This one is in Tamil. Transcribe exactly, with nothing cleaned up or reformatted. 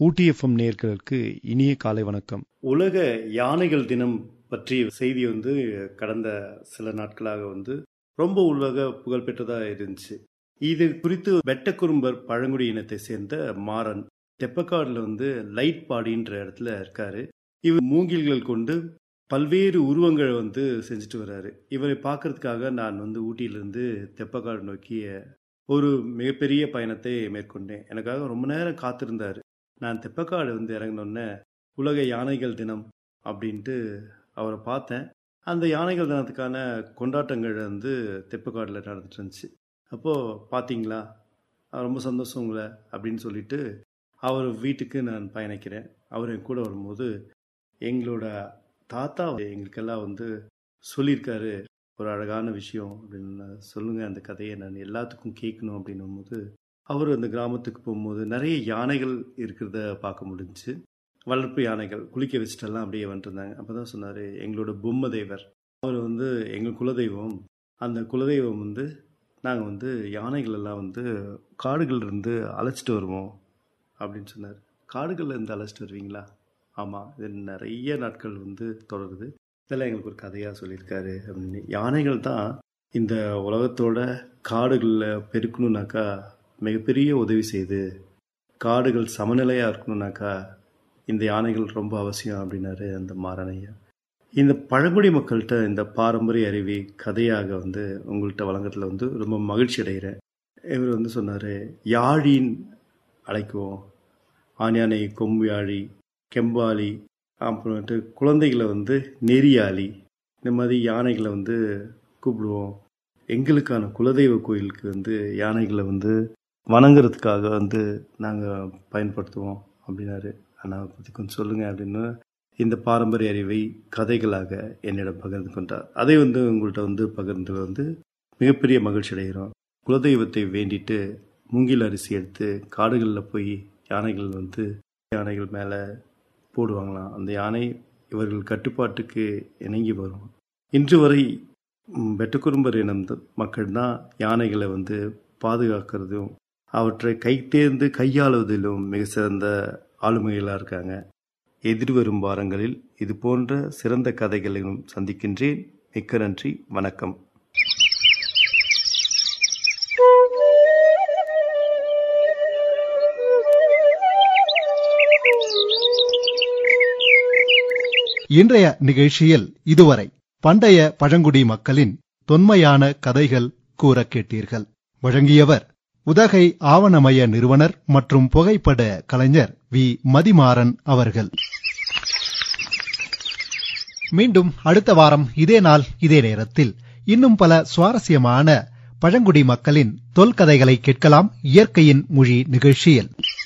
ஊட்டி எஃப்எம் நேயர்களுக்கு இனிய காலை வணக்கம். உலக யானைகள் தினம் பற்றிய செய்தி வந்து கடந்த சில நாட்களாக வந்து ரொம்ப உலக புகழ்பெற்றதாக இருந்துச்சு. இது குறித்து வெட்டக்குறும்பர் பழங்குடி இனத்தை சேர்ந்த மாறன் தெப்பக்காடுல வந்து லைட் பாடின்ற இடத்துல இருக்காரு. இவர் மூங்கில்கள் கொண்டு பல்வேறு உருவங்களை வந்து செஞ்சுட்டு வர்றாரு. இவரை பார்க்கறதுக்காக நான் வந்து ஊட்டியிலிருந்து தெப்பக்காடு நோக்கிய ஒரு மிகப்பெரிய பயணத்தை மேற்கொண்டேன். எனக்காக ரொம்ப நேரம் காத்திருந்தாரு. நான் தெப்பக்காடு வந்து இறங்கினோடனே உலக யானைகள் தினம் அப்படின்ட்டு அவரை பார்த்தேன். அந்த யானைகள் தினத்துக்கான கொண்டாட்டங்கள் வந்து தெப்பக்காடில் நடந்துட்டு இருந்துச்சு. அப்போது பார்த்தீங்களா, ரொம்ப சந்தோஷம் உங்களை அப்படின்னு சொல்லிட்டு அவர் வீட்டுக்கு நான் பயணிக்கிறேன். அவர் என் கூட வரும்போது எங்களோட தாத்தா எங்களுக்கெல்லாம் வந்து சொல்லியிருக்காரு ஒரு அழகான விஷயம் அப்படின்னு. சொல்லுங்கள், அந்த கதையை நான் எல்லாத்துக்கும் கேட்கணும் அப்படின்னும் போது அவர் அந்த கிராமத்துக்கு போகும்போது நிறைய யானைகள் இருக்கிறத பார்க்க முடிஞ்சிச்சு. வளர்ப்பு யானைகள் குளிக்க வச்சுட்டெல்லாம் அப்படியே வந்துருந்தாங்க. அப்போ தான் சொன்னார், எங்களோட பொம்மை தேவர் அவர் வந்து எங்கள் குலதெய்வம். அந்த குலதெய்வம் வந்து நாங்கள் வந்து யானைகள் எல்லாம் வந்து காடுகள்லேருந்து அழைச்சிட்டு வருவோம் அப்படின்னு சொன்னார். காடுகள்லேருந்து அழைச்சிட்டு வருவீங்களா? ஆமாம், இது நிறைய நாட்கள் வந்து தொடருது. இதெல்லாம் எங்களுக்கு ஒரு கதையாக சொல்லியிருக்காரு அப்படின்னு. யானைகள் தான் இந்த உலகத்தோட காடுகளில் பெருக்கணுன்னாக்கா மிகப்பெரிய உதவி செய்யுது. காடுகள் சமநிலையாக இருக்கணும்னாக்கா இந்த யானைகள் ரொம்ப அவசியம் அப்படின்னாரு அந்த மாறனையா. இந்த பழங்குடி மக்கள்கிட்ட இந்த பாரம்பரிய அறிவி கதையாக வந்து உங்கள்கிட்ட வழங்கத்தில் வந்து ரொம்ப மகிழ்ச்சி அடைகிறேன். இவர் வந்து சொன்னார், யாழின்னு அழைக்குவோம், ஆண் யானை கொம்பு யாழி, கெம்பாலி, அப்புறமேட்டு குழந்தைகளை வந்து நெறியாளி, இந்த மாதிரி யானைகளை வந்து கூப்பிடுவோம். எங்களுக்கான குலதெய்வ கோயிலுக்கு வந்து யானைகளை வந்து வணங்குறதுக்காக வந்து நாங்கள் பயன்படுத்துவோம் அப்படின்னாரு. ஆனால் பற்றி கொஞ்சம் சொல்லுங்கள் அப்படின்னு இந்த பாரம்பரிய அறிவை கதைகளாக என்னிடம் பகிர்ந்து கொண்டார். அதை வந்து உங்கள்கிட்ட வந்து பகிர்ந்து வந்து மிகப்பெரிய மகிழ்ச்சி அடைகிறோம். குலதெய்வத்தை வேண்டிட்டு மூங்கில் அரிசி எடுத்து காடுகளில் போய் யானைகள் வந்து யானைகள் மேலே போடுவாங்களாம். அந்த யானை இவர்கள் கட்டுப்பாட்டுக்கு இணங்கி வரும். இன்று வரை வெட்டக்குறும்பர் இனம் மக்கள் தான் யானைகளை வந்து பாதுகாக்கிறதும் அவற்றை கை தேர்ந்து கையாளுவதிலும் மிக சிறந்த ஆளுமைகளாக இருக்காங்க. எதிர்வரும் வாரங்களில் இது போன்ற சிறந்த கதைகளையும் சந்திக்கின்றேன். மிக்க நன்றி, வணக்கம். இன்றைய நிகழ்ச்சியில் இதுவரை பண்டைய பழங்குடி மக்களின் தொன்மையான கதைகள் கூற கேட்டீர்கள். வழங்கியவர் உதகை ஆவணமய நிறுவனர் மற்றும் புகைப்பட கலைஞர் வி மதிமாறன் அவர்கள். மீண்டும் அடுத்த வாரம் இதே நாள் இதே நேரத்தில் இன்னும் பல சுவாரஸ்யமான பழங்குடி மக்களின் தொல்கதைகளை கேட்கலாம். இயற்கையின் மொழி நிகழ்ச்சியில்